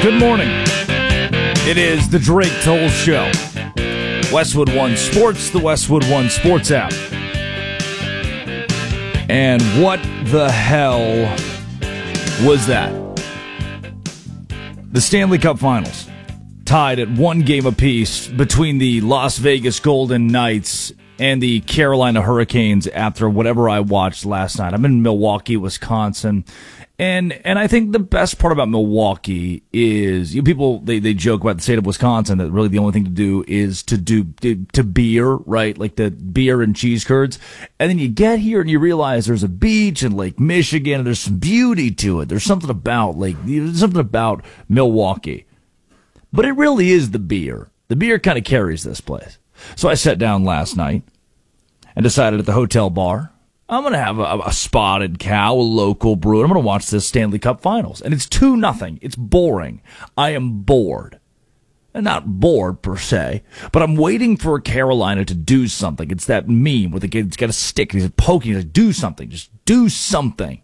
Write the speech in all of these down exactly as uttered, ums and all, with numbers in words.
Good morning. It is the Drake Toll Show. Westwood One Sports, the Westwood One Sports app. And what the hell was that? The Stanley Cup Finals, tied at one game apiece between the Las Vegas Golden Knights and the Carolina Hurricanes after whatever I watched last night. I'm in Milwaukee, Wisconsin. And and I think the best part about Milwaukee is, you know, people, they, they joke about the state of Wisconsin that really the only thing to do is to do to, to beer, right? Like the beer and cheese curds. And then you get here and you realize there's a beach in Lake Michigan and there's some beauty to it. There's something about like there's something about Milwaukee. But it really is the beer. The beer kind of carries this place. So I sat down last night and decided at the hotel bar, I'm going to have a, a spotted cow, a local brew, and I'm going to watch this Stanley Cup Finals. And it's two nothing. It's boring. I am bored. And not bored, per se, but I'm waiting for Carolina to do something. It's that meme where the kid's got a stick, and he's poking, he's like, do something. Just do something.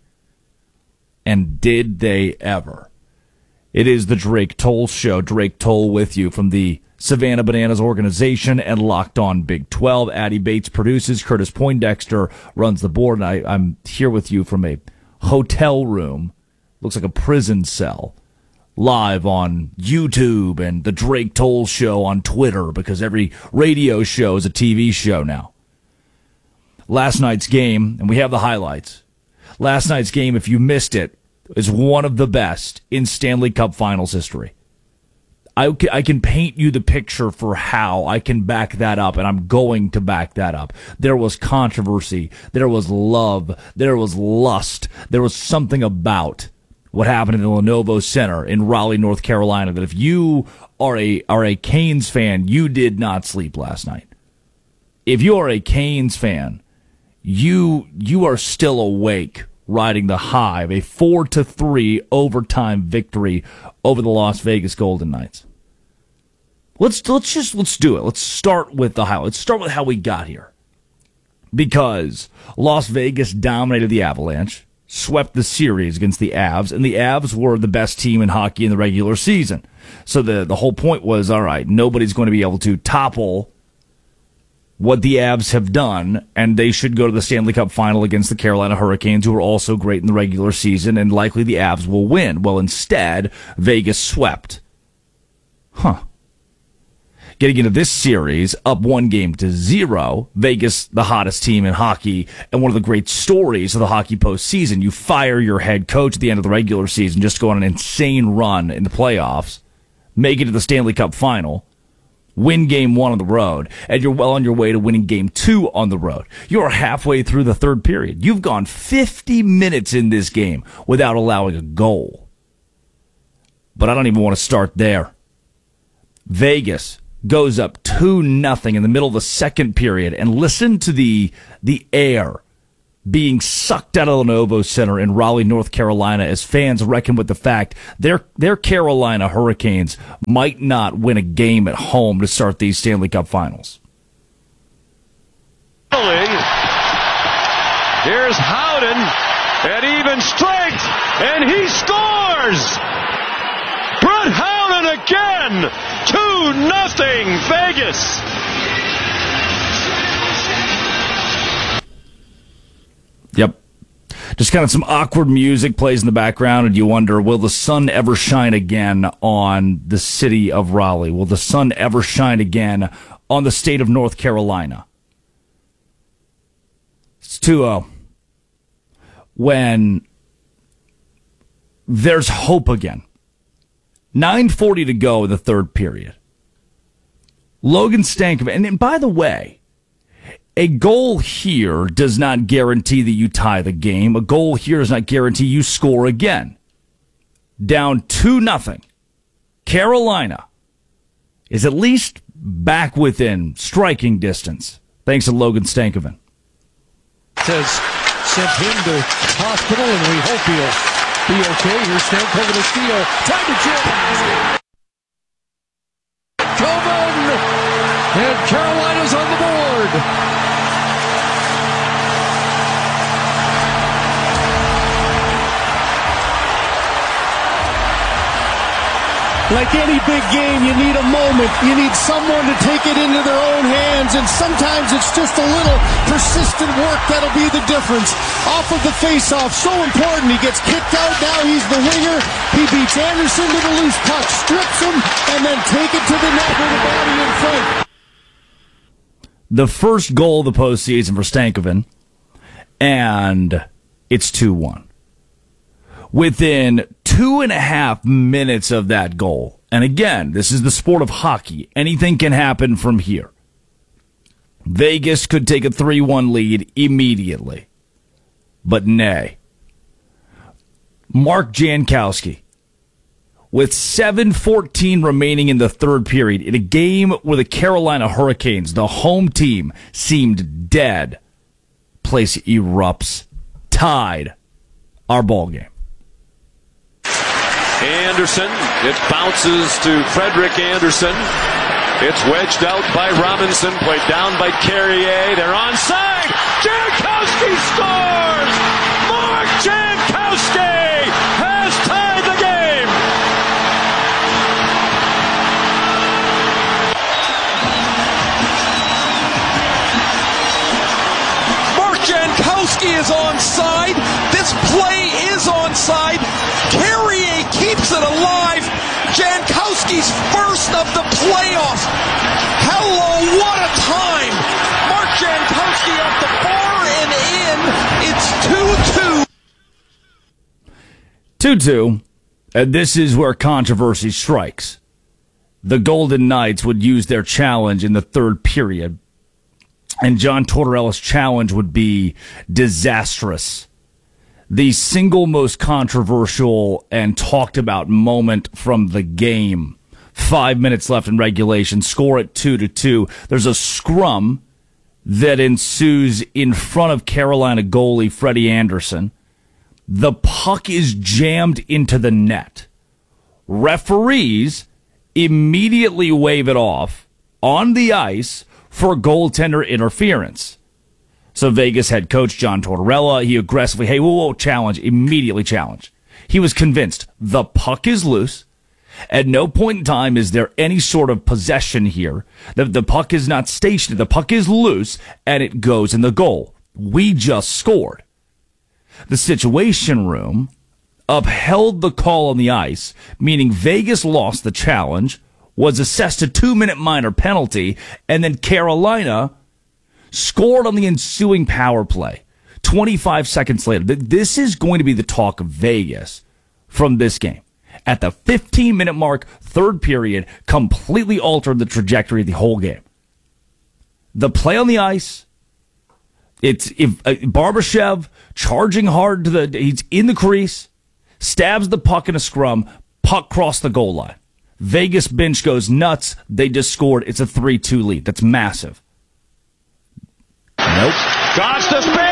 And did they ever? It is the Drake Toll Show. Drake Toll with you from the Savannah Bananas organization and Locked On Big twelve. Addie Bates produces. Curtis Poindexter runs the board. And I, I'm here with you from a hotel room. Looks like a prison cell. Live on YouTube and the Drake Toll Show on Twitter, because every radio show is a T V show now. Last night's game, and we have the highlights. Last night's game, if you missed it, is one of the best in Stanley Cup Finals history. I, I can paint you the picture for how I can back that up, and I'm going to back that up. There was controversy. There was love. There was lust. There was something about what happened in the Lenovo Center in Raleigh, North Carolina, that if you are a are a Canes fan, you did not sleep last night. If you are a Canes fan, you you are still awake, riding the high of a four to three overtime victory over the Las Vegas Golden Knights. Let's let's just let's do it. Let's start with the highlights. Let's start with how we got here. Because Las Vegas dominated the Avalanche, swept the series against the Avs, and the Avs were the best team in hockey in the regular season. So the the whole point was, all right, nobody's going to be able to topple what the Avs have done, and they should go to the Stanley Cup Final against the Carolina Hurricanes, who are also great in the regular season, and likely the Avs will win. Well, instead, Vegas swept. Huh. Getting into this series, up one game to zero, Vegas, the hottest team in hockey, and one of the great stories of the hockey postseason. You fire your head coach at the end of the regular season, just go on an insane run in the playoffs, make it to the Stanley Cup Final, win game one on the road, and you're well on your way to winning game two on the road. You're halfway through the third period. You've gone fifty minutes in this game without allowing a goal. But I don't even want to start there. Vegas goes up two nothing in the middle of the second period, and listen to the the air being sucked out of the Lenovo Center in Raleigh, North Carolina, as fans reckon with the fact their their Carolina Hurricanes might not win a game at home to start these Stanley Cup Finals. Here's Howden at even strength, and he scores! Brett Howden again! two nothing Vegas! Yep. Just kind of some awkward music plays in the background, and you wonder, will the sun ever shine again on the city of Raleigh? Will the sun ever shine again on the state of North Carolina? It's two oh. When there's hope again. nine forty to go in the third period. Logan Stankoven, and, and by the way, a goal here does not guarantee that you tie the game. A goal here does not guarantee you score again. Down two nothing. Carolina is at least back within striking distance, thanks to Logan Stankoven. Has sent him to hospital, and we hope he'll be okay. Here's Stankoven to steal. Trying to jump. Koven! And Carolina's on the board. Like any big game, you need a moment. You need someone to take it into their own hands, and sometimes it's just a little persistent work that'll be the difference. Off of the faceoff, so important. He gets kicked out, now he's the winger. He beats Anderson to the loose puck, strips him, and then take it to the net with the body in front. The first goal of the postseason for Stankoven, and it's two one. Within two and a half minutes of that goal, and again, this is the sport of hockey. Anything can happen from here. Vegas could take a three one lead immediately. But nay. Mark Jankowski, with seven fourteen remaining in the third period, in a game where the Carolina Hurricanes, the home team, seemed dead, place erupts, tied our ball game. Anderson, it bounces to Frederick Anderson. It's wedged out by Robinson, played down by Carrier. They're onside. Jankowski scores! Mark Jankowski has tied the game! Mark Jankowski is onside. This play is onside. Carrier keeps it alive. Jankowski's first of the playoffs. Hello, what a time. Mark Jankowski off the bar and in. It's two two. two two, and this is where controversy strikes. The Golden Knights would use their challenge in the third period, and John Tortorella's challenge would be disastrous. The single most controversial and talked about moment from the game. Five minutes left in regulation, score at two to two. There's a scrum that ensues in front of Carolina goalie Freddie Anderson. The puck is jammed into the net. Referees immediately wave it off on the ice for goaltender interference. So Vegas head coach John Tortorella, he aggressively, hey, whoa, whoa, challenge, immediately challenge. He was convinced the puck is loose. At no point in time is there any sort of possession here. The, the puck is not stationary. The puck is loose, and it goes in the goal. We just scored. The Situation Room upheld the call on the ice, meaning Vegas lost the challenge, was assessed a two-minute minor penalty, and then Carolina scored on the ensuing power play. twenty-five seconds later. This is going to be the talk of Vegas from this game. At the fifteen-minute mark, third period, completely altered the trajectory of the whole game. The play on the ice, it's if uh, Barbashev charging hard to the, he's in the crease, stabs the puck in a scrum, puck crossed the goal line. Vegas bench goes nuts. They just scored. It's a three two lead. That's massive. Nope. God's to spin.